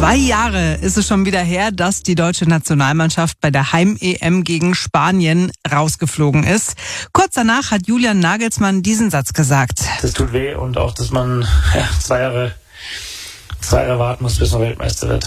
2 Jahre ist es schon wieder her, dass die deutsche Nationalmannschaft bei der Heim-EM gegen Spanien rausgeflogen ist. Kurz danach hat Julian Nagelsmann diesen Satz gesagt. Das tut weh und auch, dass man 2 Jahre warten muss, bis man Weltmeister wird.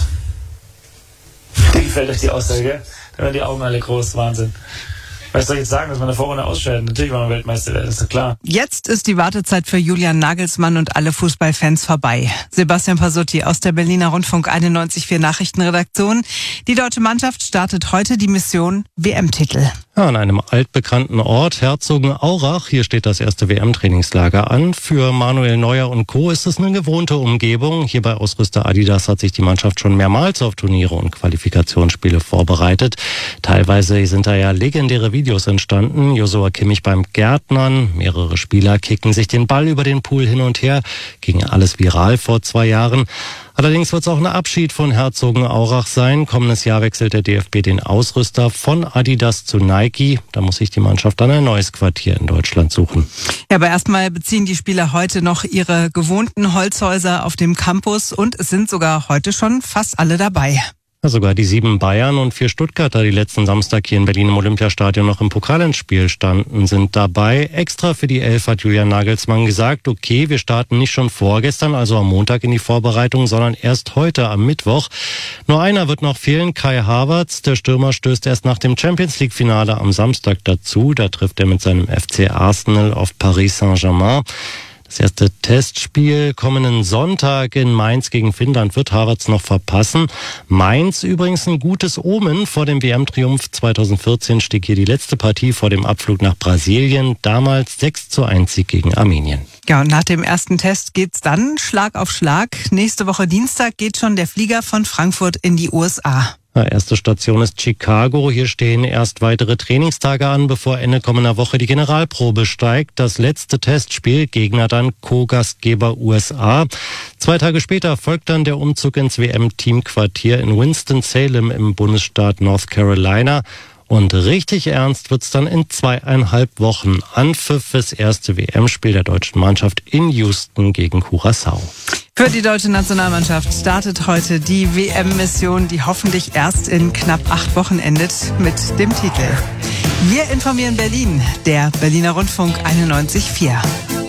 Wie gefällt euch die Aussage? Da werden die Augen alle groß, Wahnsinn. Was soll ich jetzt sagen, dass man in der Vorrunde ausscheidet? Natürlich wollen wir Weltmeister werden, ist doch klar. Jetzt ist die Wartezeit für Julian Nagelsmann und alle Fußballfans vorbei. Sebastian Pasutti aus der Berliner Rundfunk 91.4 Nachrichtenredaktion. Die deutsche Mannschaft startet heute die Mission WM-Titel. Ja, an einem altbekannten Ort, Herzogenaurach. Hier steht das erste WM-Trainingslager an. Für Manuel Neuer und Co. ist es eine gewohnte Umgebung. Hier bei Ausrüster Adidas hat sich die Mannschaft schon mehrmals auf Turniere und Qualifikationsspiele vorbereitet. Teilweise sind da ja legendäre Videos entstanden. Joshua Kimmich beim Gärtnern. Mehrere Spieler kicken sich den Ball über den Pool hin und her. Ging alles viral vor 2 Jahren. Allerdings wird es auch ein Abschied von Herzogenaurach sein. Kommendes Jahr wechselt der DFB den Ausrüster von Adidas zu Nike. Da muss sich die Mannschaft dann ein neues Quartier in Deutschland suchen. Ja, aber erstmal beziehen die Spieler heute noch ihre gewohnten Holzhäuser auf dem Campus und es sind sogar heute schon fast alle dabei. Ja, sogar die 7 Bayern und 4 Stuttgarter, die letzten Samstag hier in Berlin im Olympiastadion noch im Pokalendspiel standen, sind dabei. Extra für die 11 hat Julian Nagelsmann gesagt, okay, wir starten nicht schon vorgestern, also am Montag in die Vorbereitung, sondern erst heute am Mittwoch. Nur einer wird noch fehlen, Kai Havertz. Der Stürmer stößt erst nach dem Champions-League-Finale am Samstag dazu. Da trifft er mit seinem FC Arsenal auf Paris Saint-Germain. Das erste Testspiel kommenden Sonntag in Mainz gegen Finnland wird Havertz noch verpassen. Mainz übrigens ein gutes Omen. Vor dem WM-Triumph 2014 stieg hier die letzte Partie vor dem Abflug nach Brasilien. Damals 6:1 Sieg gegen Armenien. Ja, und nach dem ersten Test geht's dann Schlag auf Schlag. Nächste Woche Dienstag geht schon der Flieger von Frankfurt in die USA. Erste Station ist Chicago. Hier stehen erst weitere Trainingstage an, bevor Ende kommender Woche die Generalprobe steigt. Das letzte Testspiel, Gegner dann Co-Gastgeber USA. 2 Tage später folgt dann der Umzug ins WM-Teamquartier in Winston-Salem im Bundesstaat North Carolina. Und richtig ernst wird's dann in 2,5 Wochen. Anpfiff fürs erste WM-Spiel der deutschen Mannschaft in Houston gegen Curaçao. Für die deutsche Nationalmannschaft startet heute die WM-Mission, die hoffentlich erst in knapp 8 Wochen endet mit dem Titel. Wir informieren Berlin, der Berliner Rundfunk 91.4.